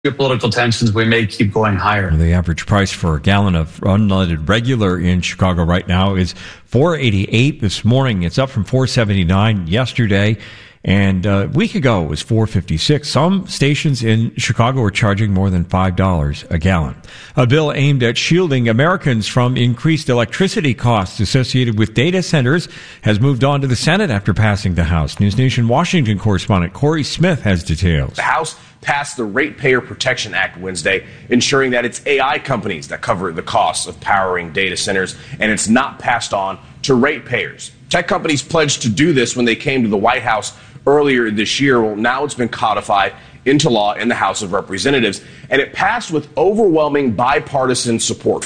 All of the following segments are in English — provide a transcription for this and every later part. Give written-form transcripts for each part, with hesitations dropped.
geopolitical tensions, we may keep going higher. The average price for a gallon of unleaded regular in Chicago right now is $4.88 this morning. It's up from $4.79 yesterday. And a week ago, it was $4.56. Some stations in Chicago are charging more than $5 a gallon. A bill aimed at shielding Americans from increased electricity costs associated with data centers has moved on to the Senate after passing the House. News Nation Washington correspondent Corey Smith has details. The House passed the Ratepayer Protection Act Wednesday, ensuring that it's AI companies that cover the costs of powering data centers, and it's not passed on to ratepayers. Tech companies pledged to do this when they came to the White House earlier this year. Well, now it's been codified into law in the House of Representatives, and it passed with overwhelming bipartisan support,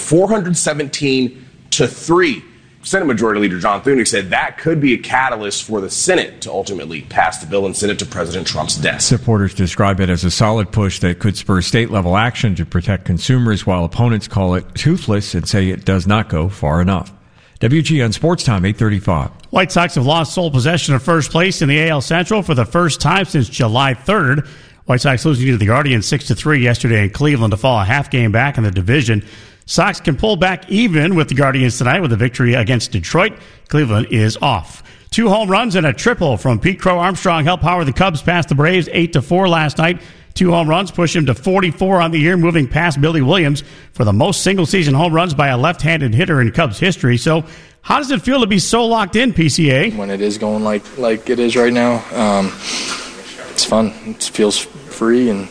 417-3. Senate Majority Leader John Thune said that could be a catalyst for the Senate to ultimately pass the bill and send it to President Trump's desk. Supporters describe it as a solid push that could spur state-level action to protect consumers, while opponents call it toothless and say it does not go far enough. WGN Sports Time, 8:35. White Sox have lost sole possession of first place in the AL Central for the first time since July 3rd. White Sox losing to the Guardians 6-3 yesterday in Cleveland to fall a half game back in the division. Sox can pull back even with the Guardians tonight with a victory against Detroit. Cleveland is off. 2 home runs and a triple from Pete Crow Armstrong helped power the Cubs past the Braves 8-4 last night. 2 home runs push him to 44 on the year, moving past Billy Williams for the most single-season home runs by a left-handed hitter in Cubs history. So how does it feel to be so locked in, PCA? When it is going like it is right now, it's fun. It feels free and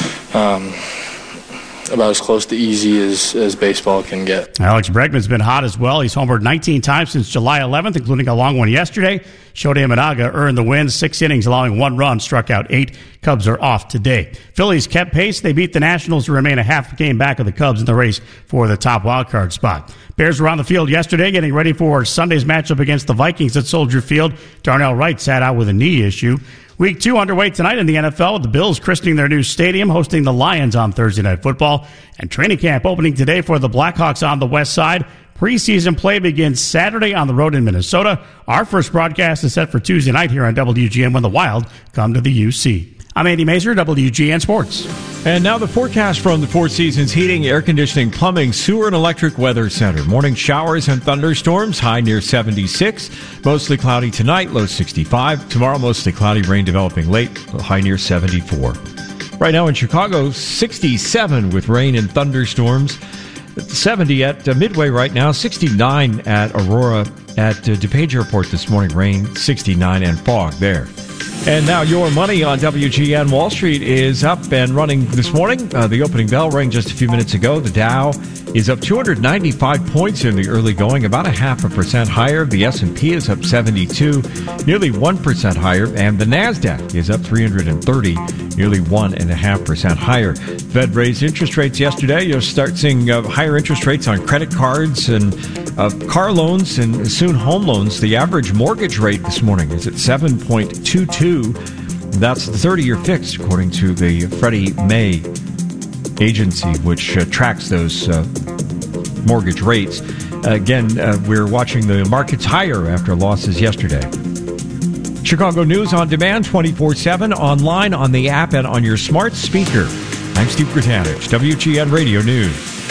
about as close to easy as baseball can get. Alex Bregman's been hot as well. He's homered 19 times since July 11th, including a long one yesterday. Shohei Imanaga earned the win, 6 innings, allowing 1 run, struck out 8. Cubs are off today. Phillies kept pace. They beat the Nationals to remain a half game back of the Cubs in the race for the top wildcard spot. Bears were on the field yesterday getting ready for Sunday's matchup against the Vikings at Soldier Field. Darnell Wright sat out with a knee issue. Week 2 underway tonight in the NFL with the Bills christening their new stadium, hosting the Lions on Thursday Night Football. And training camp opening today for the Blackhawks on the west side. Preseason play begins Saturday on the road in Minnesota. Our first broadcast is set for Tuesday night here on WGN when the Wild come to the UC. I'm Andy Mazur, WGN Sports. And now the forecast from the Four Seasons Heating, Air Conditioning, Plumbing, Sewer, and Electric Weather Center. Morning showers and thunderstorms, high near 76. Mostly cloudy tonight, low 65. Tomorrow, mostly cloudy, rain developing late, high near 74. Right now in Chicago, 67 with rain and thunderstorms. 70 at Midway right now, 69 at Aurora. At DuPage Airport this morning, rain, 69 and fog there. And now your money on WGN Wall Street is up and running this morning. The opening bell rang just a few minutes ago. The Dow is up 295 points in the early going, about 0.5% higher. The S&P is up 72, nearly 1% higher. And the NASDAQ is up 330, nearly 1.5% higher. Fed raised interest rates yesterday. You'll start seeing higher interest rates on credit cards and car loans and soon home loans. The average mortgage rate this morning is at 7.22. That's the 30-year fixed, according to the Freddie Mae agency, which tracks those mortgage rates. Again, we're watching the markets higher after losses yesterday. Chicago News on demand, 24/7, online, on the app, and on your smart speaker. I'm Steve Gratanich, WGN Radio News.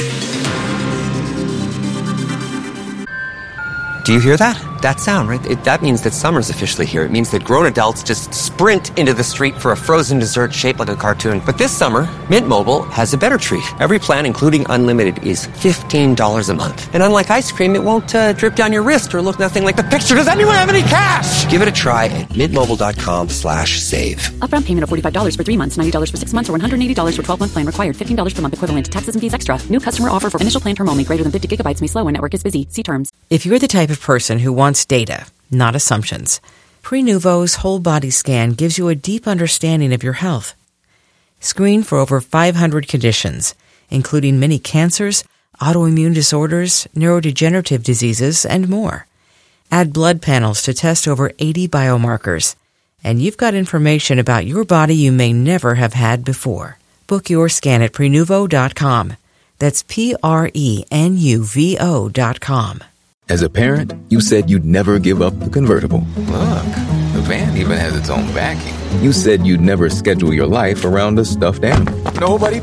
Do you hear that? That sound, right? That means that summer's officially here. It means that grown adults just sprint into the street for a frozen dessert shaped like a cartoon. But this summer, Mint Mobile has a better treat. Every plan, including unlimited, is $15 a month. And unlike ice cream, it won't drip down your wrist or look nothing like the picture. Does anyone have any cash? Give it a try at mintmobile.com/save. Upfront payment of $45 for 3 months, $90 for 6 months, or $180 for 12-month plan required. $15 per month equivalent to taxes and fees extra. New customer offer for initial plan term only. Greater than 50 gigabytes may slow when network is busy. See terms. If you're the type of person who wants data, not assumptions, Prenuvo's whole body scan gives you a deep understanding of your health. Screen for over 500 conditions, including many cancers, autoimmune disorders, neurodegenerative diseases, and more. Add blood panels to test over 80 biomarkers, and you've got information about your body you may never have had before. Book your scan at Prenuvo.com. That's Prenuvo.com. As a parent, you said you'd never give up the convertible. Look, the van even has its own backing. You said you'd never schedule your life around a stuffed animal. Nobody